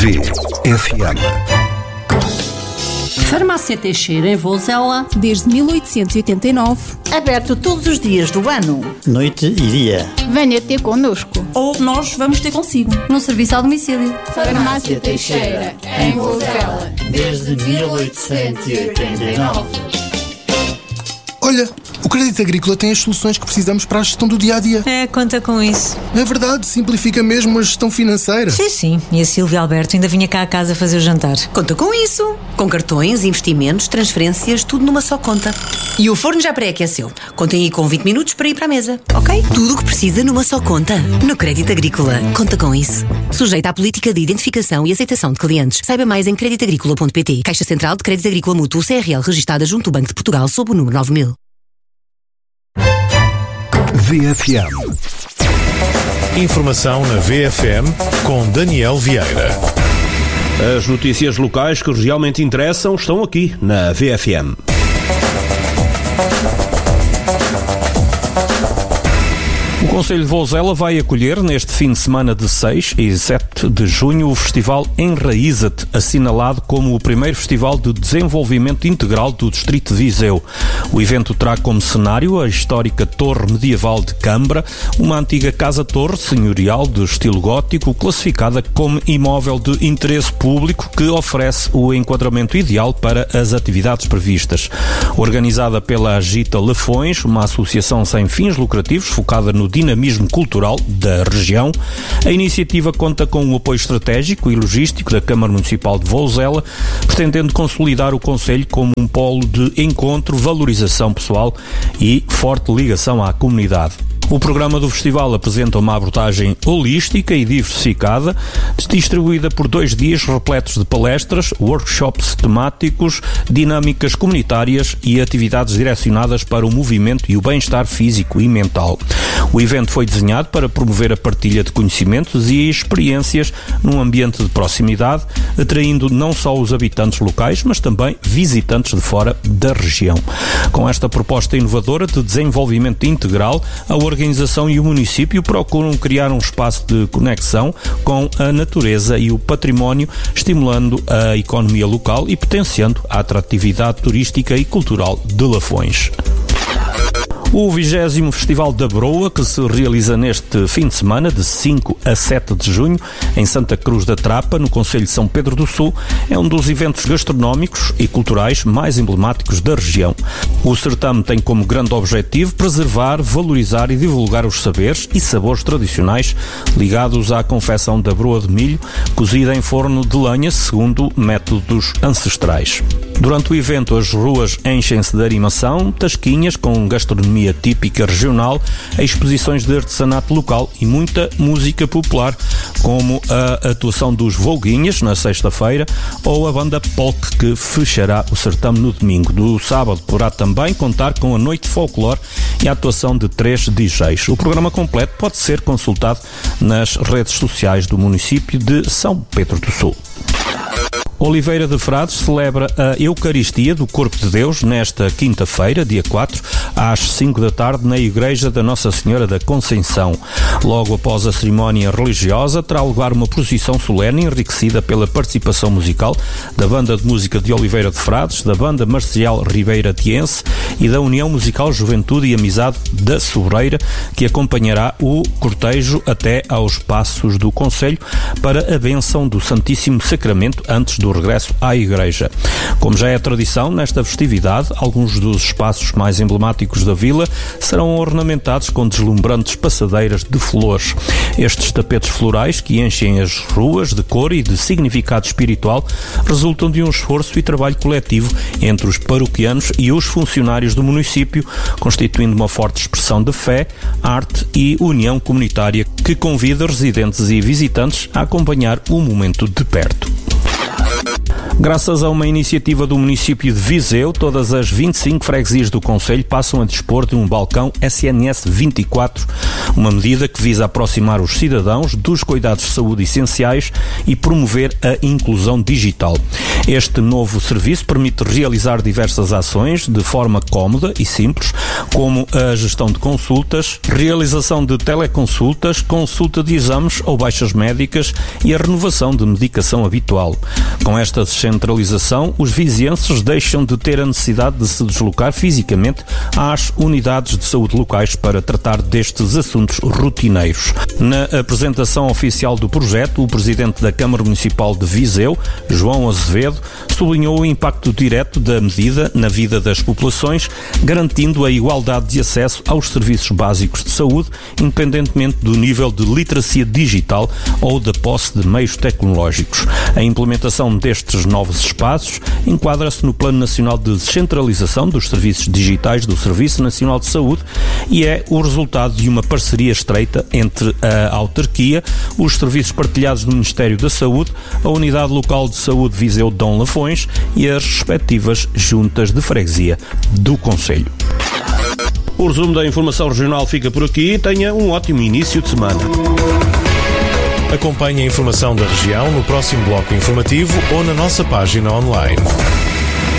VFM. Farmácia Teixeira, em Vozela, desde 1889. Aberto todos os dias do ano. Noite e dia. Venha ter connosco. ou nós vamos ter consigo, no serviço ao domicílio. Farmácia Teixeira, em Vozela, desde 1889. Olha, o Crédito Agrícola tem as soluções que precisamos para a gestão do dia-a-dia. Conta com isso. É verdade, simplifica mesmo a gestão financeira. Sim. E a Silvia Alberto ainda vinha cá a casa fazer o jantar. Conta com isso. Com cartões, investimentos, transferências, tudo numa só conta. E o forno já pré-aqueceu. Contem aí com 20 minutos para ir para a mesa, ok? Tudo o que precisa numa só conta. No Crédito Agrícola. Conta com isso. Sujeita à política de identificação e aceitação de clientes. Saiba mais em creditagricola.pt. Caixa Central de Crédito Agrícola Mútuo CRL, registada junto ao Banco de Portugal sob o número 9000. VFM. Informação na VFM com Daniel Vieira. As notícias locais que realmente interessam estão aqui na VFM. O Concelho de Vozela vai acolher neste fim de semana de 6 e 7 de junho o Festival Enraíza-te, assinalado como o primeiro festival de desenvolvimento integral do Distrito de Viseu. O evento terá como cenário a histórica Torre Medieval de Cambra, uma antiga casa-torre senhorial de estilo gótico, classificada como imóvel de interesse público, que oferece o enquadramento ideal para as atividades previstas. Organizada pela Agita Lafões, uma associação sem fins lucrativos focada no dinamismo cultural da região, a iniciativa conta com o apoio estratégico e logístico da Câmara Municipal de Vozela, pretendendo consolidar o concelho como um polo de encontro, valorização pessoal e forte ligação à comunidade. O programa do festival apresenta uma abordagem holística e diversificada, distribuída por 2 dias repletos de palestras, workshops temáticos, dinâmicas comunitárias e atividades direcionadas para o movimento e o bem-estar físico e mental. O evento foi desenhado para promover a partilha de conhecimentos e experiências num ambiente de proximidade, atraindo não só os habitantes locais, mas também visitantes de fora da região. Com esta proposta inovadora de desenvolvimento integral, a organização e o município procuram criar um espaço de conexão com a natureza e o património, estimulando a economia local e potenciando a atratividade turística e cultural de Lafões. O 20º Festival da Broa, que se realiza neste fim de semana, de 5 a 7 de junho, em Santa Cruz da Trapa, no concelho de São Pedro do Sul, é um dos eventos gastronómicos e culturais mais emblemáticos da região. O certame tem como grande objetivo preservar, valorizar e divulgar os saberes e sabores tradicionais ligados à confecção da broa de milho, cozida em forno de lenha segundo métodos ancestrais. Durante o evento, as ruas enchem-se de animação, tasquinhas com gastronomia típica regional, exposições de artesanato local e muita música popular, como a atuação dos Volguinhas na sexta-feira ou a banda Polk, que fechará o certame no domingo. Do sábado poderá também contar com a noite de folclore e a atuação de 3 DJs. O programa completo pode ser consultado nas redes sociais do município de São Pedro do Sul. Oliveira de Frades celebra a Eucaristia do Corpo de Deus nesta quinta-feira, dia 4, às 5 da tarde, na Igreja da Nossa Senhora da Conceição. Logo após a cerimónia religiosa, terá lugar uma procissão solene enriquecida pela participação musical da Banda de Música de Oliveira de Frades, da Banda Marcial Ribeira Tiense e da União Musical Juventude e Amizade da Sobreira, que acompanhará o cortejo até aos passos do concelho para a bênção do Santíssimo Sacramento antes do regresso à Igreja. Como já é tradição nesta festividade, alguns dos espaços mais emblemáticos da vila serão ornamentados com deslumbrantes passadeiras de flores. Estes tapetes florais, que enchem as ruas de cor e de significado espiritual, resultam de um esforço e trabalho coletivo entre os paroquianos e os funcionários do município, constituindo uma forte expressão de fé, arte e união comunitária que convida residentes e visitantes a acompanhar o momento de perto. Graças a uma iniciativa do município de Viseu, todas as 25 freguesias do concelho passam a dispor de um balcão SNS 24, uma medida que visa aproximar os cidadãos dos cuidados de saúde essenciais e promover a inclusão digital. Este novo serviço permite realizar diversas ações de forma cómoda e simples, como a gestão de consultas, realização de teleconsultas, consulta de exames ou baixas médicas e a renovação de medicação habitual. Com esta descentralização, os vizienses deixam de ter a necessidade de se deslocar fisicamente às unidades de saúde locais para tratar destes assuntos rotineiros. Na apresentação oficial do projeto, o presidente da Câmara Municipal de Viseu, João Azevedo, sublinhou o impacto direto da medida na vida das populações, garantindo a igualdade de acesso aos serviços básicos de saúde, independentemente do nível de literacia digital ou da posse de meios tecnológicos. A implementação destes novos espaços enquadra-se no Plano Nacional de Descentralização dos Serviços Digitais do Serviço Nacional de Saúde e é o resultado de uma parceria estreita entre a autarquia, os serviços partilhados do Ministério da Saúde, a Unidade Local de Saúde Viseu Dom Lafões e as respectivas juntas de freguesia do concelho. O resumo da informação regional fica por aqui. Tenha um ótimo início de semana. Acompanhe a informação da região no próximo bloco informativo ou na nossa página online.